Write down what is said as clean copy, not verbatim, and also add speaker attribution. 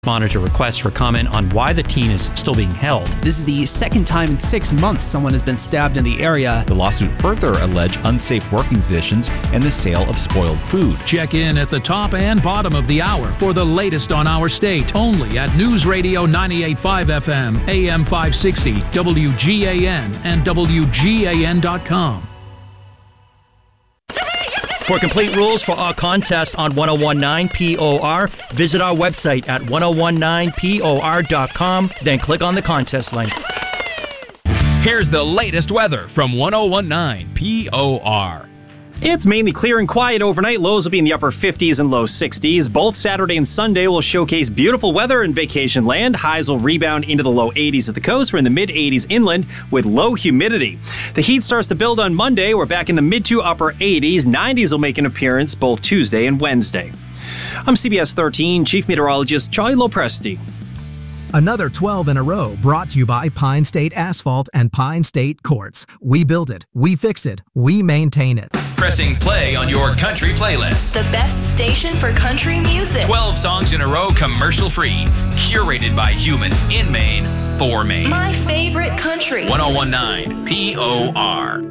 Speaker 1: Monitor requests for comment on why the teen is still being held.
Speaker 2: This is the second time in 6 months someone has been stabbed in the area.
Speaker 3: The lawsuit further alleged unsafe working conditions and the sale of spoiled food.
Speaker 4: Check in at the top and bottom of the hour for the latest on our state, only at News Radio 98.5 FM, AM 560, WGAN, and WGAN.com.
Speaker 5: For complete rules for our contest on 1019 POR, visit our website at 1019POR.com, then click on the contest link.
Speaker 6: Here's the latest weather from 1019 POR.
Speaker 7: It's mainly clear and quiet overnight. Lows will be in the upper 50s and low 60s. Both Saturday and Sunday will showcase beautiful weather in vacation land. Highs will rebound into the low 80s at the coast. We're in the mid 80s inland with low humidity. The heat starts to build on Monday. We're back in the mid to upper 80s. 90s will make an appearance both Tuesday and Wednesday. I'm CBS 13 Chief Meteorologist Charlie Lopresti.
Speaker 8: Another 12 in a row brought to you by Pine State Asphalt and Pine State Quartz. We build it, we fix it, we maintain it.
Speaker 6: Pressing play on your country playlist.
Speaker 9: The best station for country music.
Speaker 6: 12 songs in a row commercial free. Curated by humans in Maine for Maine.
Speaker 9: My favorite country.
Speaker 6: 1019 POR.